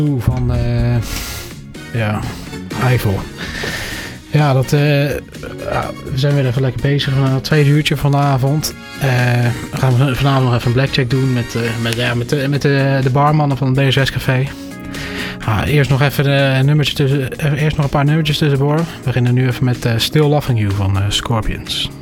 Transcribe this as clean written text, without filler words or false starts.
Van Eiffel. Ja, we zijn weer even lekker bezig. Een tweede uurtje vanavond. Gaan we vanavond nog even een blackjack doen met de barmannen van het BSS Café. Eerst nog even een paar nummertjes tussendoor. We beginnen nu even met Still Loving You van Scorpions.